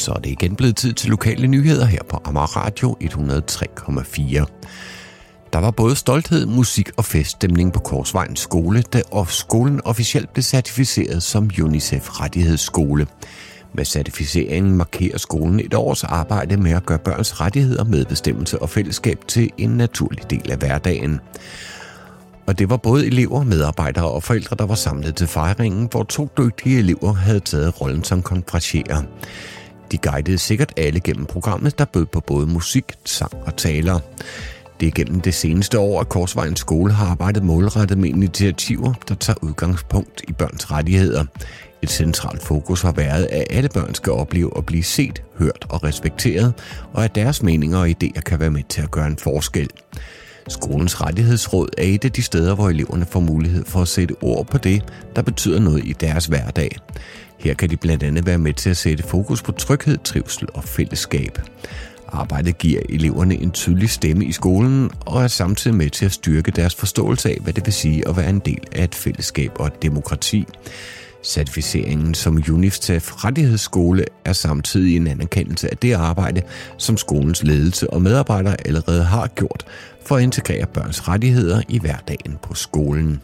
Så er det igen blevet tid til lokale nyheder her på Amager Radio 103,4. Der var både stolthed, musik og feststemning på Korsvejens skole, da skolen officielt blev certificeret som UNICEF-rettighedsskole. Med certificeringen markerer skolen et års arbejde med at gøre børns rettigheder, medbestemmelse og fællesskab til en naturlig del af hverdagen. Og det var både elever, medarbejdere og forældre, der var samlet til fejringen, hvor 2 dygtige elever havde taget rollen som konferencier. De guidede sikkert alle gennem programmet, der bød på både musik, sang og taler. Det er gennem det seneste år, at Korsvejens skole har arbejdet målrettet med initiativer, der tager udgangspunkt i børns rettigheder. Et centralt fokus har været, at alle børn skal opleve at blive set, hørt og respekteret, og at deres meninger og idéer kan være med til at gøre en forskel. Skolens rettighedsråd er et af de steder, hvor eleverne får mulighed for at sætte ord på det, der betyder noget i deres hverdag. Her kan de blandt andet være med til at sætte fokus på tryghed, trivsel og fællesskab. Arbejdet giver eleverne en tydelig stemme i skolen og er samtidig med til at styrke deres forståelse af, hvad det vil sige at være en del af et fællesskab og et demokrati. Certificeringen som UNICEF-rettighedsskole er samtidig en anerkendelse af det arbejde, som skolens ledelse og medarbejdere allerede har gjort for at integrere børns rettigheder i hverdagen på skolen.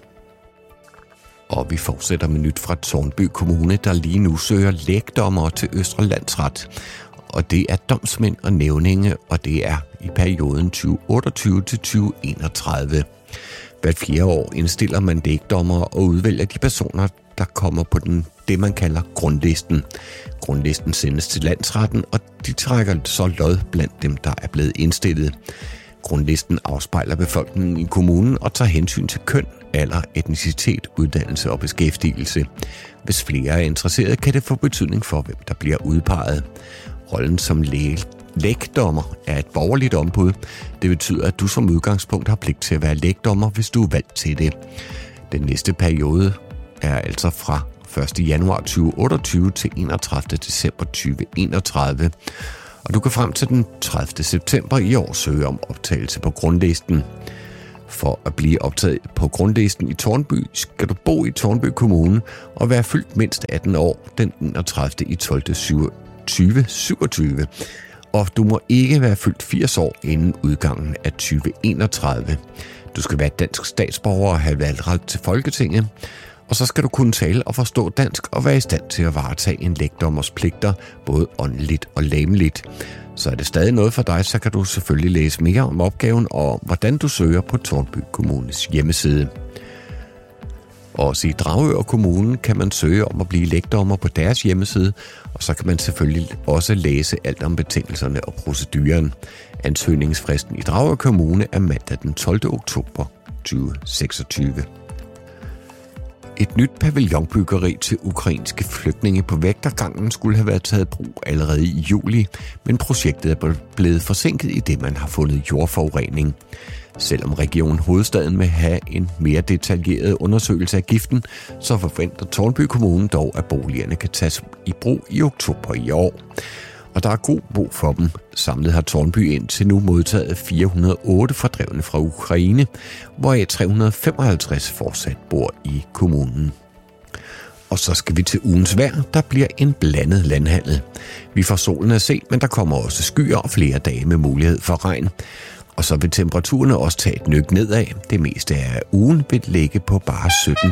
Og vi fortsætter med nyt fra Tårnby Kommune, der lige nu søger lægdommere til Østre Landsret. Og det er domsmænd og nævninge, og det er i perioden 2028 til 2031. Hvert 4 år indstiller man lægdommere og udvælger de personer, der kommer på det man kalder grundlisten. Grundlisten sendes til landsretten, og de trækker så lod blandt dem, der er blevet indstillet. Grundlisten afspejler befolkningen i kommunen og tager hensyn til køn, alder, etnicitet, uddannelse og beskæftigelse. Hvis flere er interesseret, kan det få betydning for, hvem der bliver udpeget. Rollen som lægdommer er et borgerligt ombud. Det betyder, at du som udgangspunkt har pligt til at være lægdommer, hvis du er valgt til det. Den næste periode er altså fra 1. januar 2028 til 31. december 2031. Og du kan frem til den 30. september i år søge om optagelse på grundlisten. For at blive optaget på grundlisten i Tårnby, skal du bo i Tårnby Kommune og være fyldt mindst 18 år den 31. i 12. 2027. Og du må ikke være fyldt 80 år inden udgangen af 2031. Du skal være dansk statsborger og have valgret til Folketinget. Og så skal du kunne tale og forstå dansk og være i stand til at varetage en lægdommers pligter, både åndeligt og legemligt. Så er det stadig noget for dig, så kan du selvfølgelig læse mere om opgaven og hvordan du søger på Tårnby Kommunes hjemmeside. Også i Dragør Kommune kan man søge om at blive lægdommer på deres hjemmeside, og så kan man selvfølgelig også læse alt om betingelserne og proceduren. Ansøgningsfristen i Dragør Kommune er mandag den 12. oktober 2026. Et nyt pavillonbyggeri til ukrainske flygtninge på Vægtergangen skulle have været taget i brug allerede i juli, men projektet er blevet forsinket i det, man har fundet jordforurening. Selvom Region Hovedstaden vil have en mere detaljeret undersøgelse af giften, så forventer Tårnby Kommune dog, at boligerne kan tages i brug i oktober i år. Og der er god brug for dem. Samlet har Tårnby indtil nu modtaget 408 fordrevne fra Ukraine, hvoraf 355 fortsat bor i kommunen. Og så skal vi til ugens vejr, der bliver en blandet landhandel. Vi får solen at se, men der kommer også skyer og flere dage med mulighed for regn. Og så vil temperaturerne også tage et nyk nedad. Det meste af ugen vil ligge på bare